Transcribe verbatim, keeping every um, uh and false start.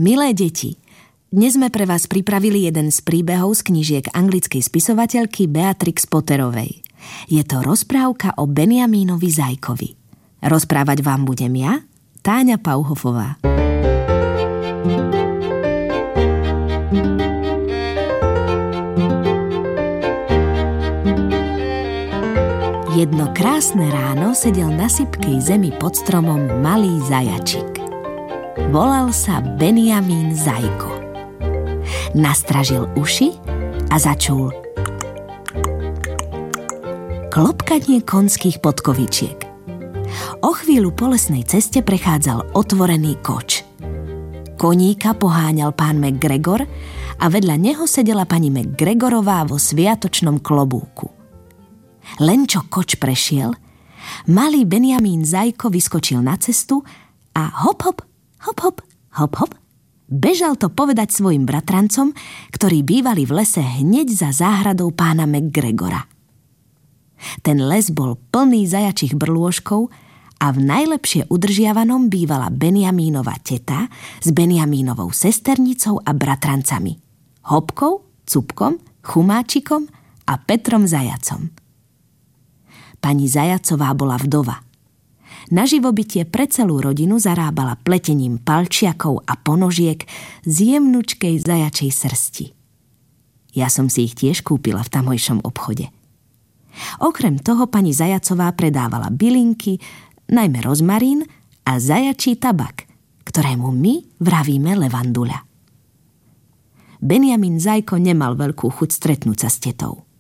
Milé deti, dnes sme pre vás pripravili jeden z príbehov z knížiek anglickej spisovateľky Beatrix Potterovej. Je to rozprávka o Benjamínovi Zajkovi. Rozprávať vám budem ja, Táňa Pauhofová. Jedno krásne ráno sedel na sypkej zemi pod stromom malý zajačik. Volal sa Benjamín Zajko. Nastražil uši a začul klopkanie konských podkovičiek. O chvíľu po lesnej ceste prechádzal otvorený koč. Koníka poháňal pán McGregor a vedľa neho sedela pani McGregorová vo sviatočnom klobúku. Len čo koč prešiel, malý Benjamín Zajko vyskočil na cestu a hop, hop, hop, hop, hop, hop, bežal to povedať svojim bratrancom, ktorí bývali v lese hneď za záhradou pána McGregora. Ten les bol plný zajačích brlôžkov a v najlepšie udržiavanom bývala Benjamínova teta s Benjamínovou sesternicou a bratrancami, Hopkou, Cupkom, Chumáčikom a Petrom Zajacom. Pani Zajacová bola vdova. Na živobytie pre celú rodinu zarábala pletením palčiakov a ponožiek z jemnučkej zajačej srsti. Ja som si ich tiež kúpila v tamojšom obchode. Okrem toho pani Zajacová predávala bylinky, najmä rozmarín a zajačí tabak, ktorému my vravíme levanduľa. Benjamín Zajko nemal veľkú chuť stretnúť sa s tetou.